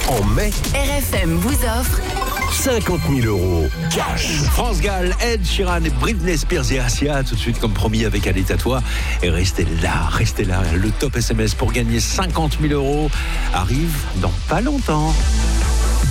en mai, RFM vous offre 50 000 € cash. France Gall, Ed Sheeran et Britney Spears et Asia, tout de suite comme promis avec Allez à toi. Et restez là. Le top SMS pour gagner 50 000 € arrive dans pas longtemps.